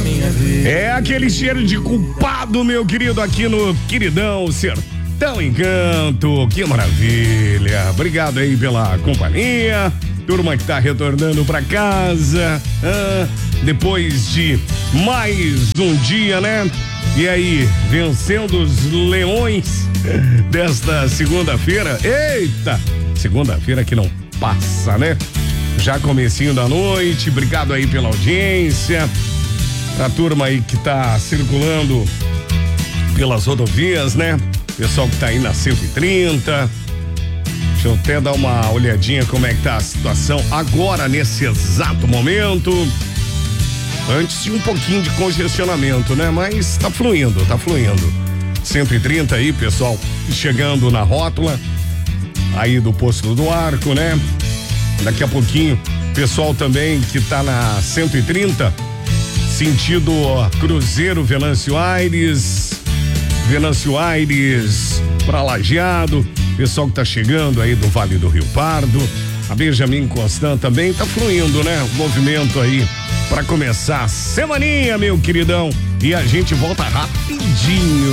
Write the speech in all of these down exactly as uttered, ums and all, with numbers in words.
minha vida. É aquele cheiro de culpado, meu querido, aqui no queridão Sertão Encanto. Que maravilha. Obrigado aí pela companhia. Turma que tá retornando pra casa. Ah, depois de mais um dia, né? E aí, vencendo os leões desta segunda-feira. Eita! Segunda-feira que não passa, né? Já comecinho da noite. Obrigado aí pela audiência. A turma aí que tá circulando pelas rodovias, né? Pessoal que tá aí na cento e trinta. Deixa eu até dar uma olhadinha como é que tá a situação agora, nesse exato momento. Antes tinha um pouquinho de congestionamento, né? Mas tá fluindo, tá fluindo. cento e trinta aí, pessoal, chegando na rótula aí do Posto do Arco, né? Daqui a pouquinho, pessoal também que tá na cento e trinta, sentido ó, Cruzeiro Venâncio Aires, Venâncio Aires pra Lajeado, pessoal que tá chegando aí do Vale do Rio Pardo, a Benjamin Constant também tá fluindo, né? O movimento aí pra começar a semaninha, meu queridão, e a gente volta rapidinho.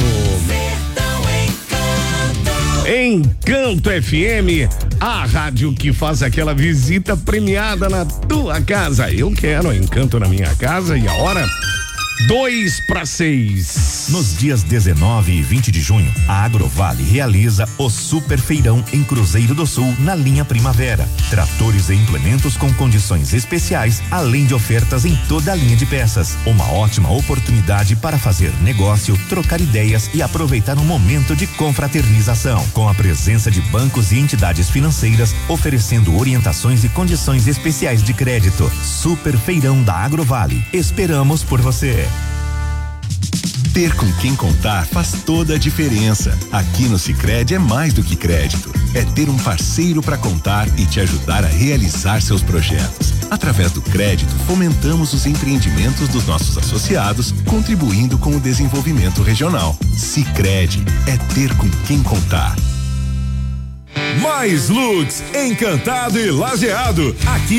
Encanto F M, a rádio que faz aquela visita premiada na tua casa. Eu quero Encanto na minha casa e a hora dois para seis. Nos dias dezenove e vinte de junho, a Agrovale realiza o Super Feirão em Cruzeiro do Sul, na linha Primavera. Tratores e implementos com condições especiais, além de ofertas em toda a linha de peças. Uma ótima oportunidade para fazer negócio, trocar ideias e aproveitar um momento de confraternização, com a presença de bancos e entidades financeiras, oferecendo orientações e condições especiais de crédito. Super Feirão da Agrovale. Esperamos por você. Ter com quem contar faz toda a diferença. Aqui no Sicredi é mais do que crédito. É ter um parceiro para contar e te ajudar a realizar seus projetos. Através do crédito, fomentamos os empreendimentos dos nossos associados, contribuindo com o desenvolvimento regional. Sicredi é ter com quem contar. Mais Lux, Encantado e Lajeado. Aqui